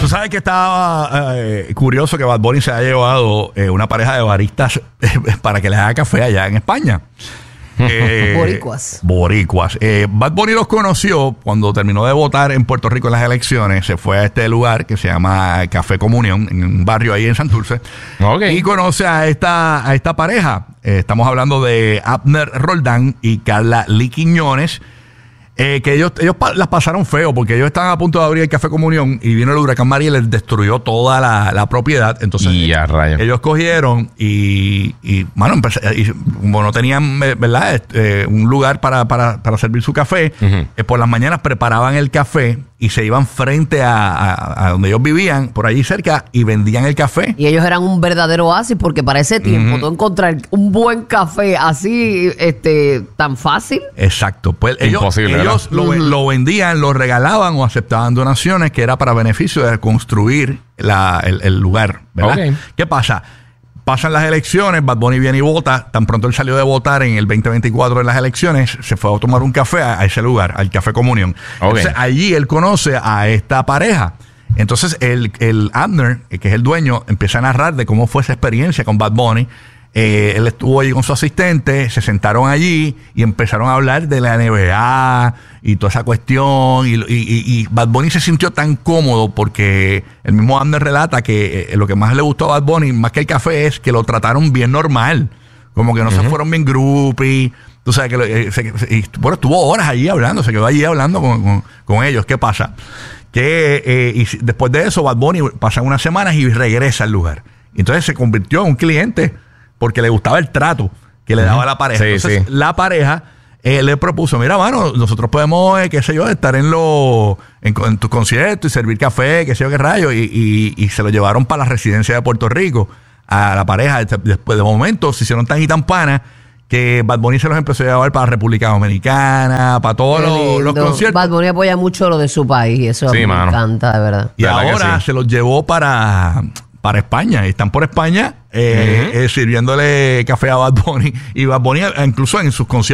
Tú sabes que estaba curioso que Bad Bunny se haya llevado una pareja de baristas para que les haga café allá en España. Boricuas. Bad Bunny los conoció cuando terminó de votar en Puerto Rico en las elecciones. Se fue a este lugar que se llama Café Comunión, en un barrio ahí en Santurce. Okay. Y conoce a esta pareja. Estamos hablando de Abner Roldán y Carla Lee Quiñones. Que ellos las pasaron feo porque ellos estaban a punto de abrir el Café Comunión y vino el huracán María y les destruyó toda la propiedad. Entonces ellos cogieron y bueno, como no tenían, ¿verdad? Un lugar para servir su café, por las mañanas preparaban el café y se iban frente a donde ellos vivían, por allí cerca, y vendían el café. Y ellos eran un verdadero oasis porque para ese tiempo tú encontrar un buen café así tan fácil. Exacto. Pues ellos lo vendían, lo regalaban o aceptaban donaciones que era para beneficio de construir el lugar, ¿verdad? Okay. ¿Qué pasa? Pasan las elecciones, Bad Bunny viene y vota. Tan pronto él salió de votar en el 2024 en las elecciones, se fue a tomar un café a ese lugar, al Café Comunión. Okay. Entonces allí él conoce a esta pareja. Entonces el Abner, que es el dueño, empieza a narrar de cómo fue esa experiencia con Bad Bunny. Él estuvo allí con su asistente, se sentaron allí y empezaron a hablar de la NBA y toda esa cuestión. Y Bad Bunny se sintió tan cómodo porque el mismo Abner relata que lo que más le gustó a Bad Bunny, más que el café, es que lo trataron bien normal. Como que no se fueron bien groupie. Tú sabes que bueno, estuvo horas allí hablando, se quedó allí hablando con ellos. ¿Qué pasa? Que y después de eso, Bad Bunny pasan unas semanas y regresa al lugar. Entonces se convirtió en un cliente porque le gustaba el trato que le daba la pareja. Entonces la pareja le propuso, mira, mano, nosotros podemos, qué sé yo, estar en tu concierto y servir café, qué sé yo, qué rayo. Y se lo llevaron para la residencia de Puerto Rico a la pareja. Después de momento se hicieron tan y tan panas que Bad Bunny se los empezó a llevar para la República Dominicana, para todos los conciertos. Bad Bunny apoya mucho lo de su país y eso me encanta, de verdad. Y ahora se los llevó para España. Están por España sirviéndole café a Bad Bunny. Y Bad Bunny incluso en sus conciertos